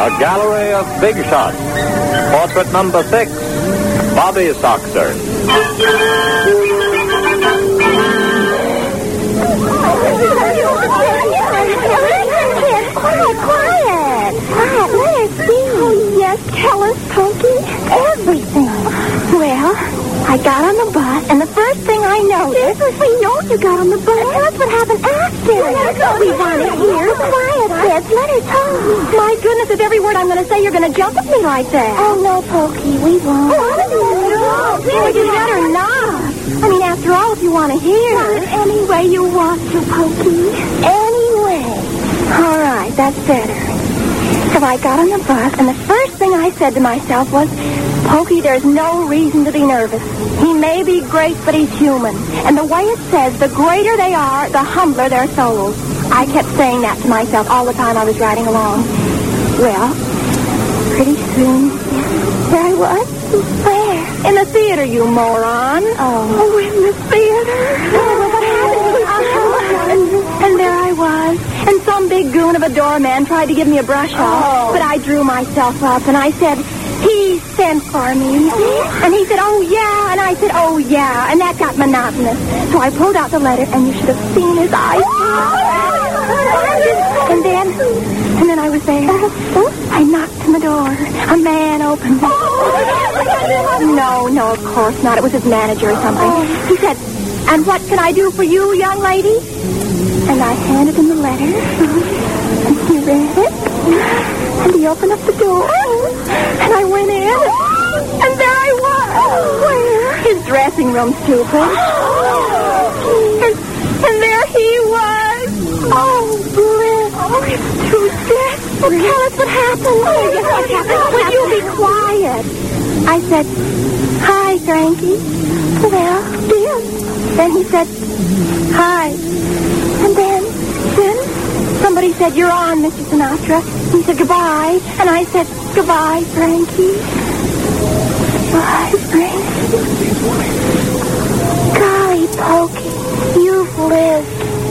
A gallery of big shots. Portrait number 6, Bobby Soxer. Quiet. Let her see. Oh, yes, tell us, Pokey. Everything. Well, I got on the bus, and the first thing I noticed... Yes, we know you got on the bus. Tell us what happened after. We want to hear. Quiet, Fitz. Let her talk. My goodness, if every word I'm going to say, you're going to jump at me like that. Oh, no, Pokey, we won't. Oh, well, you better not. I mean, after all, if you want to hear. Any way you want to, Pokey. Anyway. All right, that's better. So I got on the bus, and the first thing I said to myself was, Pokey, there's no reason to be nervous. He may be great, but he's human. And the way it says, the greater they are, the humbler their souls. I kept saying that to myself all the time I was riding along. Well, pretty soon, there I was. Where? In the theater, you moron. Oh, in the theater? What happened? And there I was. And some big goon of a doorman tried to give me a brush off. But I drew myself up, and I said, he sent for me. And he said, oh, yeah. And I said, oh, yeah. And that got monotonous. So I pulled out the letter, and you should have seen his eyes. And then I was there. I knocked on the door. A man opened it. No, of course not. It was his manager or something. He said, and what can I do for you, young lady? And I handed him the letter. And he read it. And he opened up the door. And I went in. And there I was. Where? His dressing room, stupid. And there he was. Oh, bliss. Oh, it's too desperate. Well, tell us what happened. Oh, yes, what happened? Will you be quiet? I said, hi, Frankie. Well, dear. Then he said, hi. And then somebody said, you're on, Mr. Sinatra. He said, goodbye. And I said, goodbye, Frankie.